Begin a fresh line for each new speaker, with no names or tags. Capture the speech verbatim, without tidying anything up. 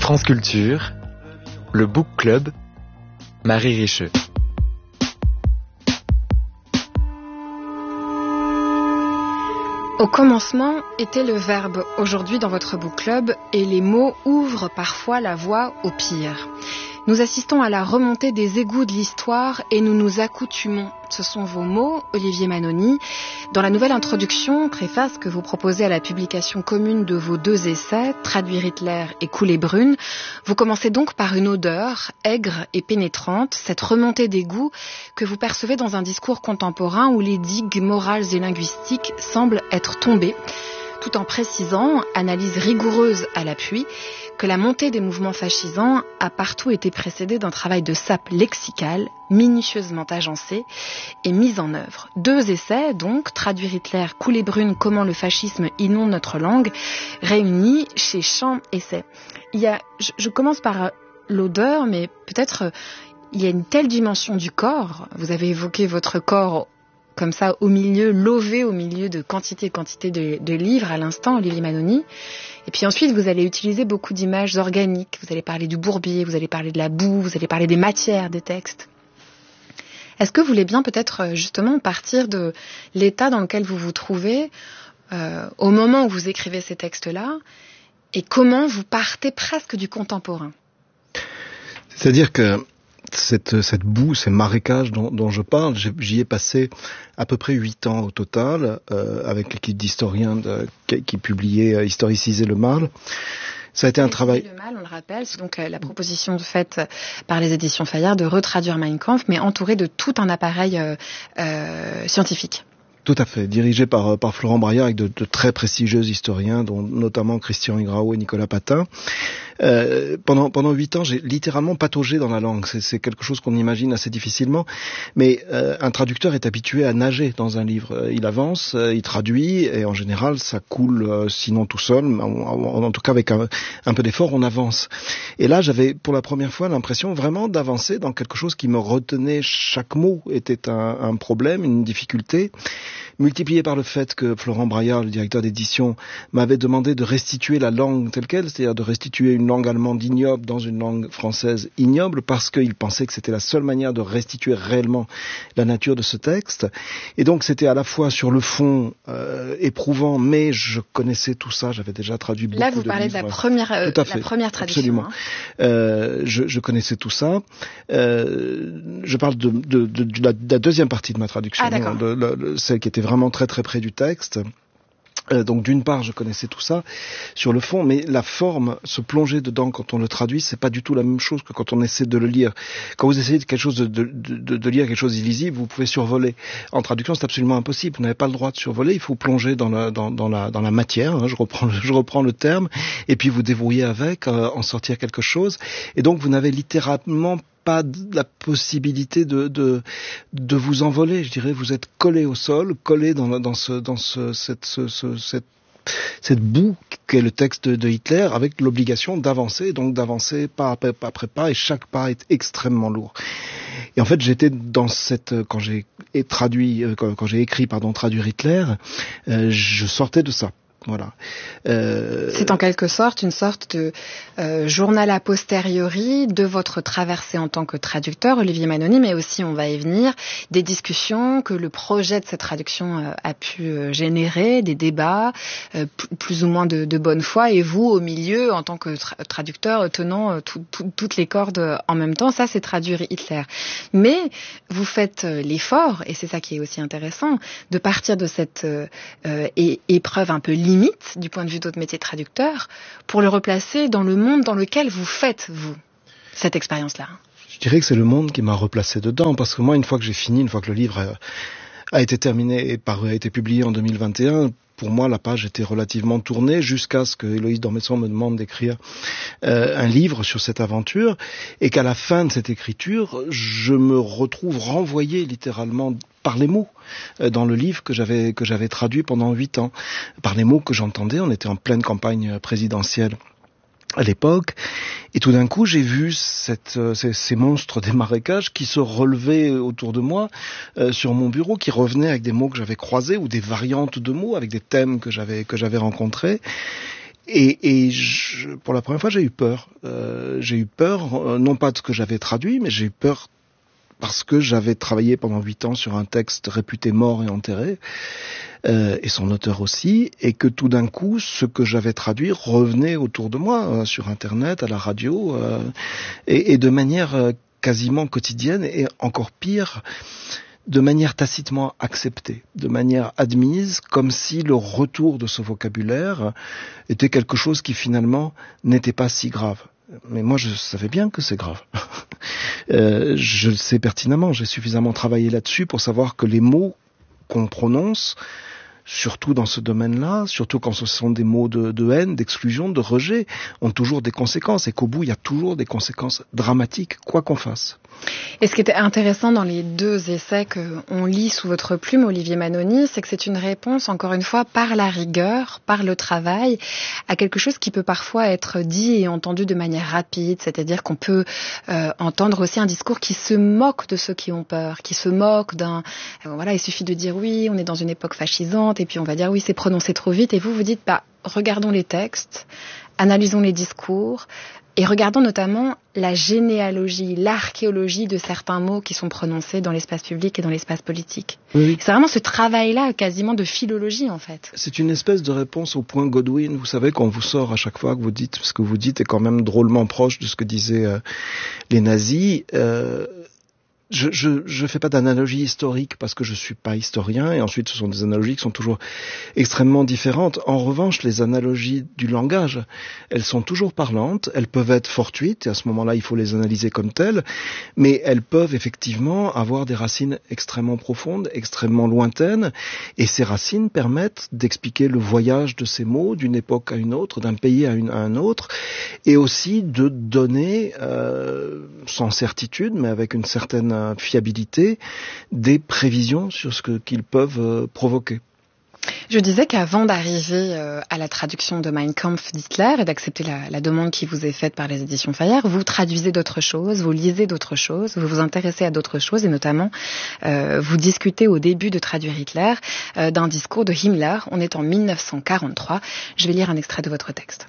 France Culture, le Book Club, Marie Richeux.
Au commencement était le verbe aujourd'hui dans votre book club et les mots ouvrent parfois la voie au pire. Nous assistons à la remontée des égouts de l'histoire et nous nous accoutumons. Ce sont vos mots, Olivier Manoni. Dans la nouvelle introduction, préface que vous proposez à la publication commune de vos deux essais, Traduire Hitler et Coulée brune, vous commencez donc par une odeur aigre et pénétrante, cette remontée d'égouts que vous percevez dans un discours contemporain où les digues morales et linguistiques semblent être tombées, tout en précisant, analyse rigoureuse à l'appui, que la montée des mouvements fascisants a partout été précédée d'un travail de sape lexicale, minutieusement agencé et mis en œuvre. Deux essais, donc, Traduire Hitler, Coulée brune, comment le fascisme inonde notre langue, réunis chez Champ Essai. Il y a, je, je commence par l'odeur, mais peut-être il y a une telle dimension du corps. Vous avez évoqué votre corps comme ça, au milieu, lové au milieu de quantité et quantité de, de livres à l'instant, Olivier Manoni. Et puis ensuite, vous allez utiliser beaucoup d'images organiques. Vous allez parler du bourbier, vous allez parler de la boue, vous allez parler des matières des textes. Est-ce que vous voulez bien peut-être justement partir de l'état dans lequel vous vous trouvez euh, au moment où vous écrivez ces textes-là et comment vous partez presque du contemporain?
C'est-à-dire que Cette, cette boue, ces marécages dont, dont je parle, j'y ai passé à peu près huit ans au total, euh, avec l'équipe d'historiens de, qui, qui publiait euh, Historiciser le mal. Ça a été un travail.
Le mal, on le rappelle, c'est donc la proposition faite par les éditions Fayard de retraduire Mein Kampf, mais entourée de tout un appareil euh, euh, scientifique.
Tout à fait, dirigé par, par Florent Braillard avec de, de très prestigieux historiens, dont notamment Christian Ingrao et Nicolas Patin. Euh, pendant pendant huit ans, j'ai littéralement pataugé dans la langue. C'est, c'est quelque chose qu'on imagine assez difficilement, mais euh, un traducteur est habitué à nager dans un livre. Il avance, il traduit, et en général, ça coule, euh, sinon tout seul, en, en, en tout cas avec un, un peu d'effort, on avance. Et là, j'avais pour la première fois l'impression vraiment d'avancer dans quelque chose qui me retenait. Chaque mot était un, un problème, une difficulté, multiplié par le fait que Florent Braillard, le directeur d'édition, m'avait demandé de restituer la langue telle quelle, c'est-à-dire de restituer une langue allemande ignoble dans une langue française ignoble, parce qu'il pensait que c'était la seule manière de restituer réellement la nature de ce texte. Et donc c'était à la fois sur le fond euh, éprouvant, mais je connaissais tout ça, j'avais déjà traduit beaucoup de livres.
Là, vous parlez de la première, euh,
tout à fait,
la première traduction.
Absolument.
Hein.
Euh, je, je connaissais tout ça. Euh, je parle de, de, de, de, la, de la deuxième partie de ma traduction,
ah, d'accord.
de, de, de, celle qui était vraiment très très près du texte. Euh, donc d'une part, je connaissais tout ça sur le fond, mais la forme, se plonger dedans quand on le traduit, c'est pas du tout la même chose que quand on essaie de le lire. Quand vous essayez de quelque chose de, de, de, de lire quelque chose d'illisible, vous pouvez survoler. En traduction, c'est absolument impossible. Vous n'avez pas le droit de survoler. Il faut plonger dans la dans, dans la dans la matière. Hein, je reprends je reprends le terme, et puis vous débrouiller avec, euh, en sortir quelque chose. Et donc vous n'avez littéralement pas la possibilité de, de, de vous envoler, je dirais. Vous êtes collé au sol, collé dans, dans, ce, dans ce, cette, ce, ce, cette, cette boue qu'est le texte de Hitler, avec l'obligation d'avancer, donc d'avancer pas après, pas après pas, et chaque pas est extrêmement lourd. Et en fait, j'étais dans cette, quand j'ai traduit, quand, quand j'ai écrit, pardon, Traduire Hitler, euh, je sortais de ça. Voilà. Euh...
C'est en quelque sorte une sorte de euh, journal a posteriori de votre traversée en tant que traducteur, Olivier Manoni, mais aussi, on va y venir, des discussions que le projet de cette traduction euh, a pu euh, générer, des débats, euh, p- plus ou moins de, de bonne foi, et vous, au milieu, en tant que tra- traducteur, tenant euh, tout, tout, toutes les cordes en même temps. Ça, c'est Traduire Hitler. Mais vous faites euh, l'effort, et c'est ça qui est aussi intéressant, de partir de cette euh, euh, é- épreuve un peu limite, du point de vue de votre métier de traducteur, pour le replacer dans le monde dans lequel vous faites, vous, cette expérience-là.
Je dirais que c'est le monde qui m'a replacé dedans, parce que moi, une fois que j'ai fini, une fois que le livre a, a été terminé et par, a été publié en deux mille vingt et un, pour moi, la page était relativement tournée, jusqu'à ce que Héloïse Dormesson me demande d'écrire euh, un livre sur cette aventure, et qu'à la fin de cette écriture, je me retrouve renvoyé littéralement par les mots euh, dans le livre que j'avais que j'avais traduit pendant huit ans, par les mots que j'entendais. On était en pleine campagne présidentielle à l'époque, et tout d'un coup j'ai vu cette, euh, ces, ces monstres des marécages qui se relevaient autour de moi euh, sur mon bureau, qui revenaient avec des mots que j'avais croisés ou des variantes de mots avec des thèmes que j'avais que j'avais rencontrés. Et, et je, pour la première fois, j'ai eu peur. Euh, j'ai eu peur, euh, non pas de ce que j'avais traduit, mais j'ai eu peur parce que j'avais travaillé pendant huit ans sur un texte réputé mort et enterré, euh, et son auteur aussi, et que tout d'un coup, ce que j'avais traduit revenait autour de moi, euh, sur Internet, à la radio, euh, et, et de manière euh, quasiment quotidienne, et encore pire, de manière tacitement acceptée, de manière admise, comme si le retour de ce vocabulaire était quelque chose qui finalement n'était pas si grave. Mais moi, je savais bien que c'est grave. euh, je le sais pertinemment, j'ai suffisamment travaillé là-dessus pour savoir que les mots qu'on prononce, surtout dans ce domaine-là, surtout quand ce sont des mots de, de haine, d'exclusion, de rejet, ont toujours des conséquences, et qu'au bout, il y a toujours des conséquences dramatiques, quoi qu'on fasse.
Et ce qui était intéressant dans les deux essais qu'on lit sous votre plume, Olivier Manoni, c'est que c'est une réponse, encore une fois, par la rigueur, par le travail, à quelque chose qui peut parfois être dit et entendu de manière rapide, c'est-à-dire qu'on peut euh, entendre aussi un discours qui se moque de ceux qui ont peur, qui se moque d'un... Euh, voilà, il suffit de dire oui, on est dans une époque fascisante, et puis on va dire oui, c'est prononcé trop vite, et vous vous dites, bah, regardons les textes, analysons les discours, et regardons notamment la généalogie, l'archéologie de certains mots qui sont prononcés dans l'espace public et dans l'espace politique. Oui. C'est vraiment ce travail-là, quasiment de philologie, en fait.
C'est une espèce de réponse au point Godwin. Vous savez, quand on vous sort à chaque fois que vous dites, ce que vous dites est quand même drôlement proche de ce que disaient euh, les nazis. Euh, Je je je fais pas d'analogie historique parce que je suis pas historien, et ensuite ce sont des analogies qui sont toujours extrêmement différentes. En revanche, les analogies du langage, elles sont toujours parlantes, elles peuvent être fortuites, et à ce moment-là, il faut les analyser comme telles, mais elles peuvent effectivement avoir des racines extrêmement profondes, extrêmement lointaines, et ces racines permettent d'expliquer le voyage de ces mots d'une époque à une autre, d'un pays à, une, à un autre, et aussi de donner, euh, sans certitude, mais avec une certaine fiabilité, des prévisions sur ce que, qu'ils peuvent euh, provoquer.
Je disais qu'avant d'arriver euh, à la traduction de Mein Kampf d'Hitler et d'accepter la, la demande qui vous est faite par les éditions Fayard, vous traduisez d'autres choses, vous lisez d'autres choses, vous vous intéressez à d'autres choses, et notamment euh, vous discutez au début de traduire Hitler euh, d'un discours de Himmler. On est en mille neuf cent quarante-trois. Je vais lire un extrait de votre texte.